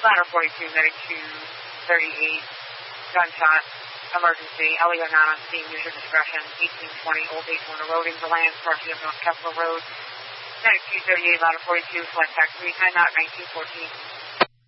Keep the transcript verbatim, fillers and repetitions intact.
Ladder forty-two, medic two thirty-eight, gunshot, emergency, Elliot not on scene, use your discretion, eighteen twenty, Old Daytona Road, into land, crossing of North Capitol Road, medic two thirty-eight, Ladder forty-two, select taxi, ten knot, nineteen fourteen.